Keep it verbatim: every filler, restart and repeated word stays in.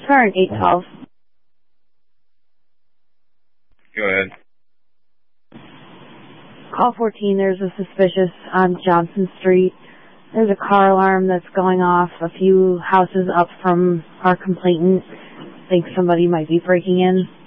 Current eight twelve. Go ahead. Call fourteen, there's a suspicious on Johnson Street. There's a car alarm that's going off a few houses up from our complainant. Think somebody might be breaking in.